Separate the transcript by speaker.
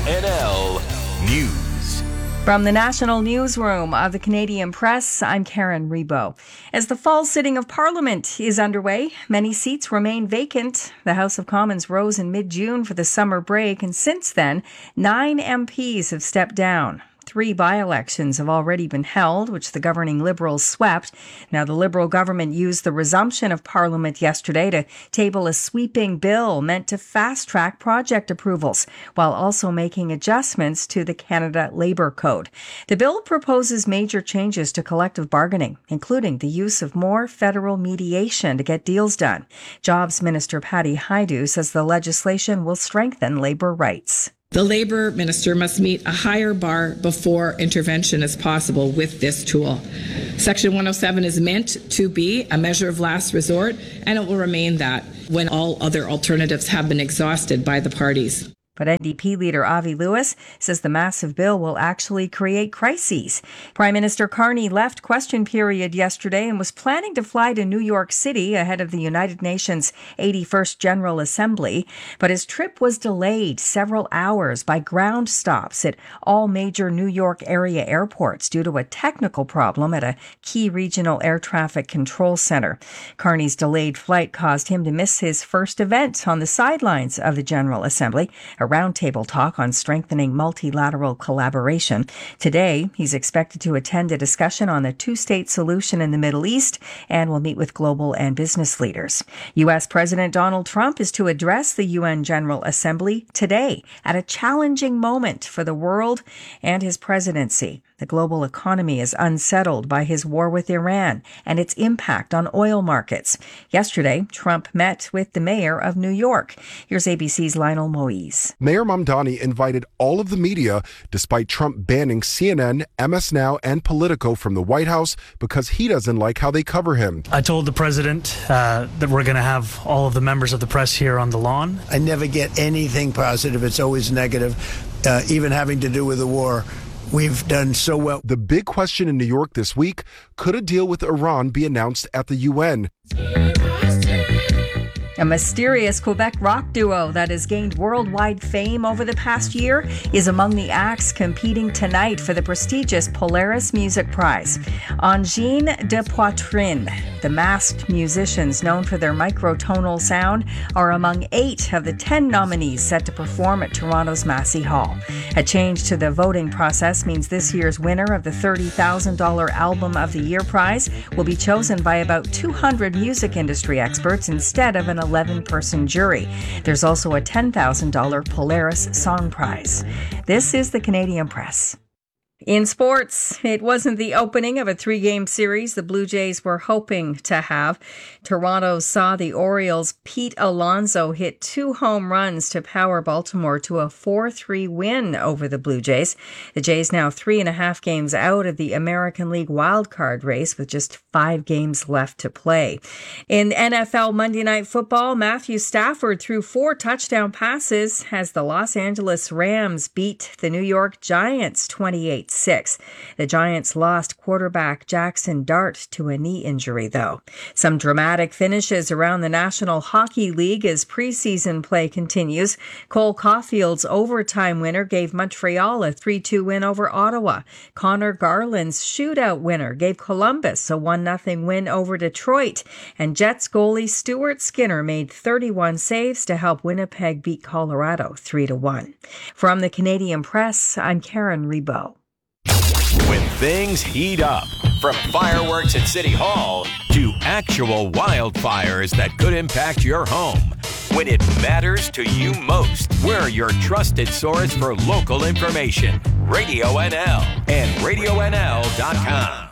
Speaker 1: NL News.
Speaker 2: From the National Newsroom of the Canadian Press, I'm Karen Rebo. As the fall sitting of Parliament is underway, many seats remain vacant. The House of Commons rose in mid-June for the summer break, and since then, 9 MPs have stepped down. 3 by-elections have already been held, which the governing Liberals swept. Now, the Liberal government used the resumption of Parliament yesterday to table a sweeping bill meant to fast-track project approvals, while also making adjustments to the Canada Labour Code. The bill proposes major changes to collective bargaining, including the use of more federal mediation to get deals done. Jobs Minister Patty Hajdu says the legislation will strengthen labour rights.
Speaker 3: The Labour Minister must meet a higher bar before intervention is possible with this tool. Section 107 is meant to be a measure of last resort, and it will remain that when all other alternatives have been exhausted by the parties.
Speaker 2: But NDP leader Avi Lewis says the massive bill will actually create crises. Prime Minister Carney left question period yesterday and was planning to fly to New York City ahead of the United Nations 81st General Assembly. But his trip was delayed several hours by ground stops at all major New York area airports due to a technical problem at a key regional air traffic control center. Carney's delayed flight caused him to miss his first event on the sidelines of the General Assembly, a roundtable talk on strengthening multilateral collaboration. Today, he's expected to attend a discussion on the two-state solution in the Middle East and will meet with global and business leaders. U.S. President Donald Trump is to address the UN General Assembly today at a challenging moment for the world and his presidency. The global economy is unsettled by his war with Iran and its impact on oil markets. Yesterday, Trump met with the mayor of New York. Here's ABC's Lionel Moise.
Speaker 4: Mayor Mamdani invited all of the media, despite Trump banning CNN, MS Now, and Politico from the White House because he doesn't like how they cover him.
Speaker 5: I told the president that we're going to have all of the members of the press here on the lawn.
Speaker 6: I never get anything positive. It's always negative, even having to do with the war. We've done so well.
Speaker 4: The big question in New York this week, could a deal with Iran be announced at the UN?
Speaker 2: A mysterious Quebec rock duo that has gained worldwide fame over the past year is among the acts competing tonight for the prestigious Polaris Music Prize. Angine de Poitrine, the masked musicians known for their microtonal sound, are among 8 of the 10 nominees set to perform at Toronto's Massey Hall. A change to the voting process means this year's winner of the $30,000 Album of the Year prize will be chosen by about 200 music industry experts instead of an 11-person jury. There's also a $10,000 Polaris Song Prize. This is the Canadian Press. In sports, it wasn't the opening of a 3-game series the Blue Jays were hoping to have. Toronto saw the Orioles' Pete Alonso hit 2 home runs to power Baltimore to a 4-3 win over the Blue Jays. The Jays now 3.5 games out of the American League wildcard race with just 5 games left to play. In NFL Monday Night Football, Matthew Stafford threw 4 touchdown passes as the Los Angeles Rams beat the New York Giants 28-6. The Giants lost quarterback Jackson Dart to a knee injury, though. Some dramatic finishes around the National Hockey League as preseason play continues. Cole Caulfield's overtime winner gave Montreal a 3-2 win over Ottawa. Connor Garland's shootout winner gave Columbus a 1-0 win over Detroit. And Jets goalie Stuart Skinner made 31 saves to help Winnipeg beat Colorado 3-1. From the Canadian Press, I'm Karen Rebo.
Speaker 1: When things heat up, from fireworks at City Hall to actual wildfires that could impact your home. When it matters to you most, we're your trusted source for local information. Radio NL and RadioNL.com.